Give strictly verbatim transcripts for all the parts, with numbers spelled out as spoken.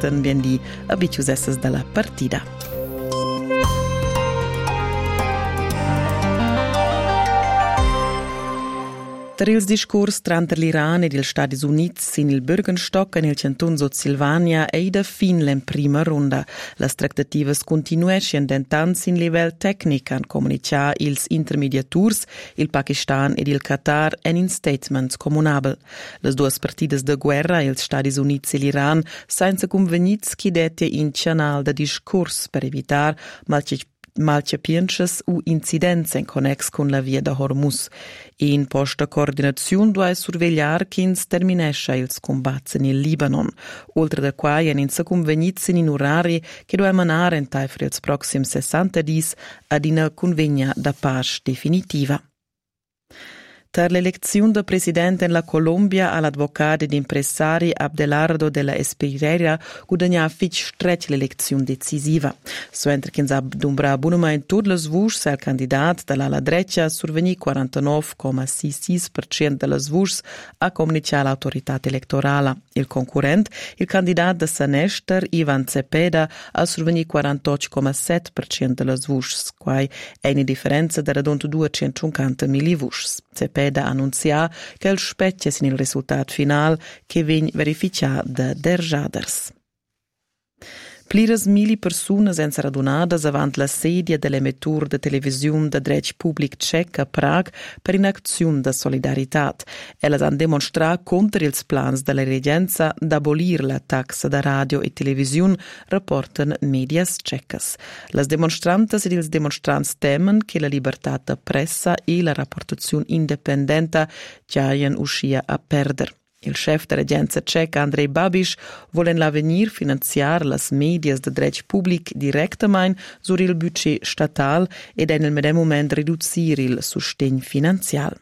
porten bien di abitius essas dalla partida. Per il discorso tra l'Iran e gli Stati Uniti in il Bürgenstock e nel Canton Sud Silvania è da fin la prima ronda. Le trattative continuano dentanz in livello tecnico a comunicare ils intermediaturs, il Pakistan e il Qatar en in statements comunabel. Le due partite de guerra, gli Stati Uniti e l'Iran, senza convenits che dette in canal de discorso per evitare malcapiences u incidenze in connex con la via da Hormuz. In posta coordinazione dove survegliare che terminesce ils combats in Libanon, oltre da quai en in convenits in orari che dove emanare in taifri els proxim sessanta dis ad una convegna da pace definitiva. Per l'elezione del presidente in la Colombia all'avvocato ed impresari Abelardo de la Espriella guadagna fitch stretch l'elezione decisiva. Suentre che sa dumbra bunuma in tutte le voci, il candidato dall'ala dreccia surveni quarantanove virgola sessantasei per cento delle voci a comunicare l'autorità elettorale. Il concorrente, il candidato de Sanester, Ivan Cepeda, a surveni quarantotto virgola sette per cento delle voci, quai è una differenza di rado duecentocinquantamila voci. Cepeda da annunziare che il specchia sin il risultato final che viene verificato da derjaders. Pliras mili persone senza radunadas avant la sedia dell'emettur de televisione de dretg public cec a Prag per un'azione de solidaritat. Ellas han demonstrat contra ils plans della regenza d'abolir la taxa da radio e televisione, rapportan medias cecas. Las demonstrantes ed ils demonstrants temen che la libertà de pressa e la rapportazione independenta giaien uscia a perder. Il chef de regenza ceca Andrej Babiš volen l'avenir finanziar las medias de dretg public directamain sur il budget statal ed en il medem moment riducir il sustegn finanzial.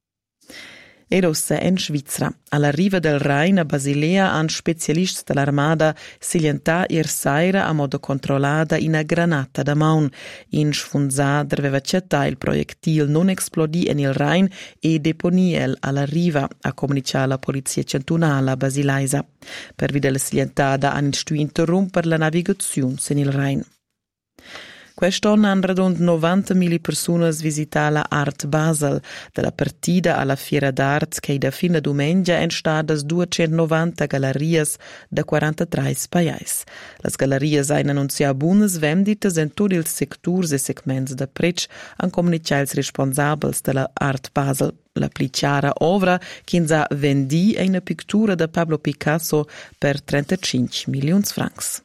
E rossa in Svizzera. Alla riva del Rhein a Basilea han specialisti dell'armada silientà ir saira a modo controllata una granata da maun. In sfunzada doveva accettare il proiettil non esplodì in il Rhein e deponiel alla riva, a comunicare la polizia cantonale a Basileisa. Per via della silientada han istituito interrompere la navigazione in il Rhein. Quest'anno hanno rond novantamila persone visitato la Art Basel, dalla partita alla fiera d'art che da fine domenica è stata duecentonovanta gallerie da quarantatré paesi. Le gallerie hanno annunciato buone vendite in tutti i settori e segmenti da prezzo, hanno comunicato i responsabili della Art Basel. La plicciara ovra che ha venduto una pittura da Pablo Picasso per trentacinque milioni di francs.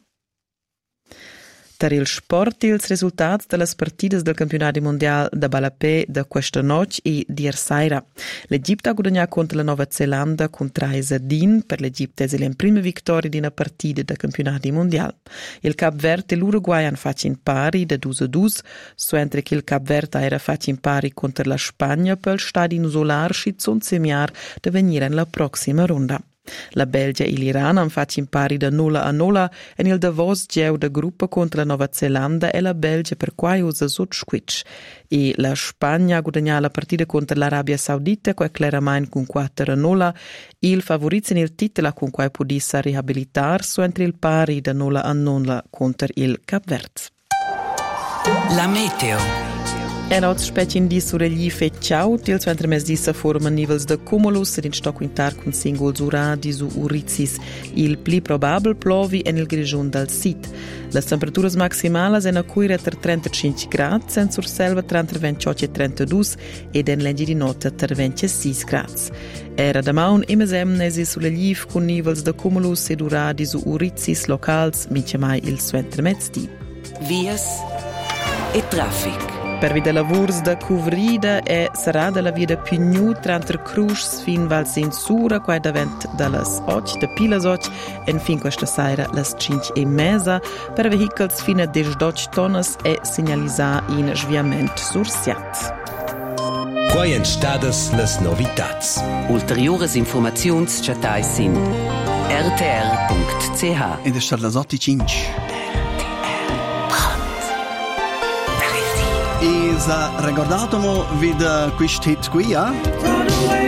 Per il sport, i risultati delle partite del campionato mondiale da Balapé da questa notte e di ieri. L'Egitto ha guadagnato contro la Nuova Zelanda con tre a zero. Per l'Egitto è la prima vittoria di una partita del campionato mondiale. Il Cap Verde e l'Uruguay hanno fatto in pari da due a due, mentre che il Cap Verde era fatto in pari contro la Spagna per il stadio inusolare schizzon semiar da venire nella prossima ronda. La Belgia e l'Iran hanno fatto in pari da nolla a nolla e il Davos geu da gruppo contro la Nuova Zelanda e la Belgia per quai usa sottsquitch. E la Spagna ha guadagnato la partita contro l'Arabia Saudita con chiaramente con quattro a nolla e il favorizio nel titolo con quai potesse riabilitarsi mentre il pari da nolla a nolla contro il Cap Verde. La meteo. E noz specie in dis surelli fecciau, til centre mes disa forma nivels de cumulus ed in stoc quintar con singols uradis u urizis. Il pli probabel plovi en il grigion dal sit. Las temperaturas maximales en a cuira ter trentacinque grad, sen sur selva tra ventotto e trentadue ed en leggi di nota ter ventisei grad. Era da maun imesem nesi surelli con nivels de cumulus ed uradis u urizis locals, mince mai il suentre mezdi. Vias e traffic. Per via della lavurs da cuvrida e sarà della via da Pignu tra Cruz fin Val Sensura quai davent dallas otto da pilas otto en fin questa sera las cinque e mesa per vehicles fino a diciotto tonnes e segnalizzar in sviamento sur Siat. Quai en stadas las novitats. Ulteriores informazions chatai sin r t r punct c h. Ed è stato las otto e cinque. E ricordatemi di questo hit qui, eh?